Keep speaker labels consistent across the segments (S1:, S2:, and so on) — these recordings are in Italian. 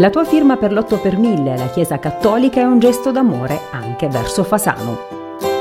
S1: La tua firma per l'8 per 1000 alla Chiesa Cattolica è un gesto d'amore anche verso Fasano.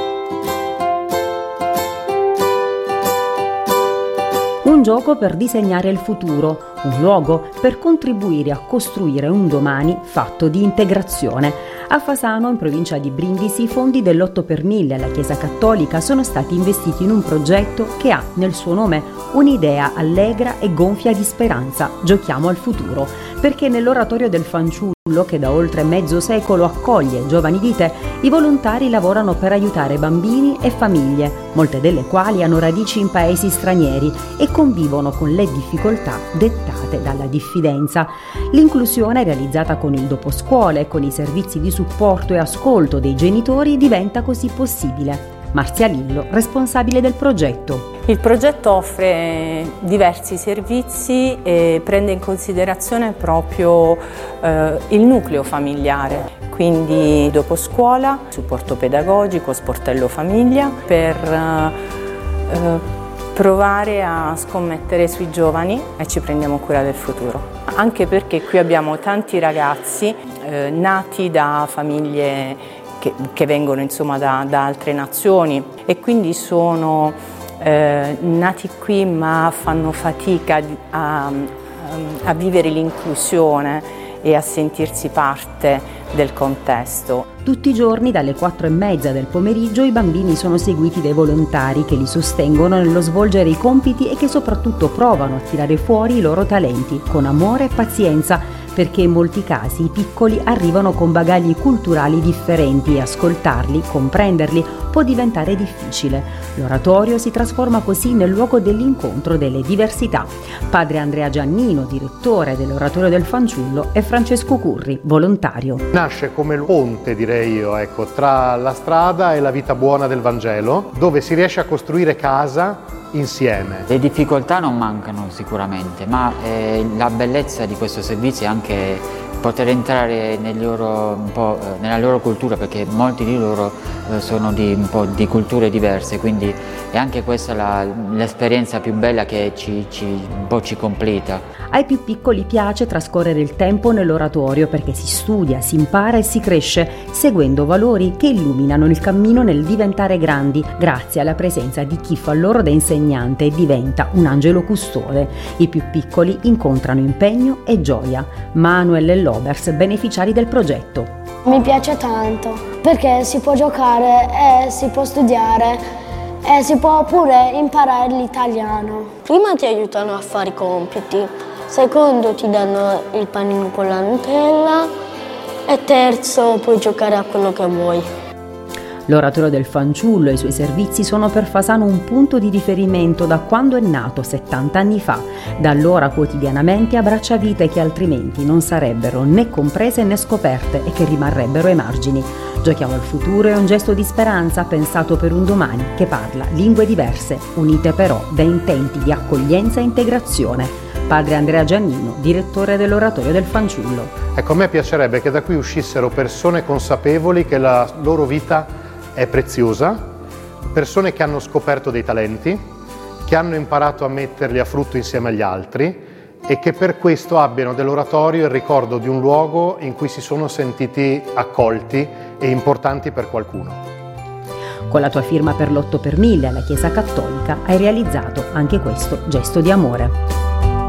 S1: Un gioco per disegnare il futuro, un luogo per contribuire a costruire un domani fatto di integrazione. A Fasano, in provincia di Brindisi, i fondi dell'8 per 1000 alla Chiesa Cattolica sono stati investiti in un progetto che ha nel suo nome un'idea allegra e gonfia di speranza. Giochiamo al futuro, perché nell'oratorio del fanciullo, che da oltre mezzo secolo accoglie giovani di te, i volontari lavorano per aiutare bambini e famiglie, molte delle quali hanno radici in paesi stranieri e convivono con le difficoltà dettate dalla diffidenza. L'inclusione, realizzata con il doposcuola e con i servizi di supporto e ascolto dei genitori, diventa così possibile. Marzia Lillo, responsabile del progetto.
S2: Il progetto offre diversi servizi e prende in considerazione proprio il nucleo familiare, quindi dopo scuola, supporto pedagogico, sportello famiglia, per provare a scommettere sui giovani e ci prendiamo cura del futuro. Anche perché qui abbiamo tanti ragazzi nati da famiglie che vengono insomma da altre nazioni e quindi sono nati qui ma fanno fatica a vivere l'inclusione e a sentirsi parte del contesto.
S1: Tutti i giorni dalle 4:30 del pomeriggio i bambini sono seguiti dai volontari che li sostengono nello svolgere i compiti e che soprattutto provano a tirare fuori i loro talenti con amore e pazienza, perché in molti casi i piccoli arrivano con bagagli culturali differenti e ascoltarli, comprenderli, può diventare difficile. L'oratorio si trasforma così nel luogo dell'incontro delle diversità. Padre Andrea Giannino, direttore dell'oratorio del fanciullo, e Francesco Curri, volontario.
S3: Nasce come il ponte, direi io, tra la strada e la vita buona del Vangelo, dove si riesce a costruire casa insieme.
S4: Le difficoltà non mancano sicuramente, ma la bellezza di questo servizio è anche poter entrare nella loro cultura, perché molti di loro sono di un po' di culture diverse, quindi è anche questa l'esperienza più bella che un po' ci completa.
S1: Ai più piccoli piace trascorrere il tempo nell'oratorio perché si studia, si impara e si cresce, seguendo valori che illuminano il cammino nel diventare grandi, grazie alla presenza di chi fa loro da insegnante e diventa un angelo custode. I più piccoli incontrano impegno e gioia. Manuel e Lobers, beneficiari del progetto.
S5: Mi piace tanto perché si può giocare e si può studiare e si può pure imparare l'italiano.
S6: Prima ti aiutano a fare i compiti, secondo ti danno il panino con la Nutella e terzo puoi giocare a quello che vuoi.
S1: L'oratorio del fanciullo e i suoi servizi sono per Fasano un punto di riferimento da quando è nato 70 anni fa. Da allora quotidianamente abbraccia vite che altrimenti non sarebbero né comprese né scoperte e che rimarrebbero ai margini. Giochiamo al futuro è un gesto di speranza pensato per un domani che parla lingue diverse, unite però da intenti di accoglienza e integrazione. Padre Andrea Giannino, direttore dell'oratorio del fanciullo.
S3: Ecco, a me piacerebbe che da qui uscissero persone consapevoli che la loro vita è preziosa, persone che hanno scoperto dei talenti, che hanno imparato a metterli a frutto insieme agli altri e che per questo abbiano dell'oratorio il ricordo di un luogo in cui si sono sentiti accolti e importanti per qualcuno.
S1: Con la tua firma per l'8 per 1000 alla Chiesa Cattolica hai realizzato anche questo gesto di amore.